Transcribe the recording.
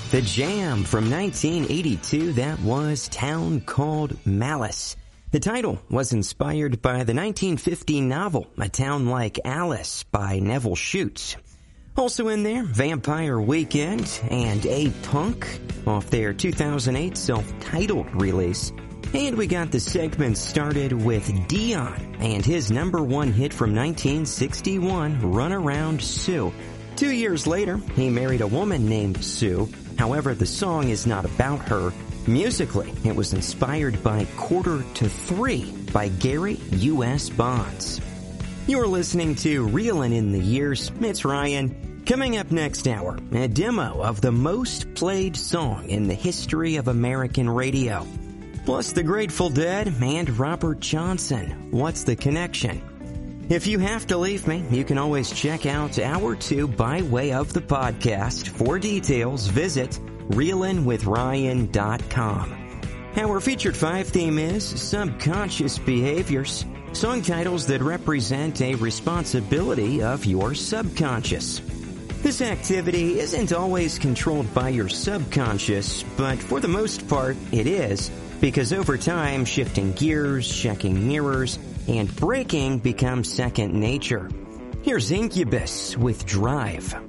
The Jam from 1982, that was Town Called Malice. The title was inspired by the 1950 novel A Town Like Alice by Neville Shute. Also in there, Vampire Weekend and A-Punk off their 2008 self-titled release. And we got the segment started with Dion and his number one hit from 1961, Runaround Sue. 2 years later, he married a woman named Sue. However, the song is not about her. Musically, it was inspired by Quarter to Three by Gary U.S. Bonds. You're listening to Reelin' in the Years. It's Ryan. Coming up next hour, a demo of the most played song in the history of American radio. Plus the Grateful Dead and Robert Johnson. What's the connection? If you have to leave me, you can always check out Hour 2 by way of the podcast. For details, visit reelinwithryan.com. Our featured 5 theme is Subconscious Behaviors, song titles that represent a responsibility of your subconscious. This activity isn't always controlled by your subconscious, but for the most part it is, because over time, shifting gears, checking mirrors, and braking becomes second nature. Here's Incubus with Drive.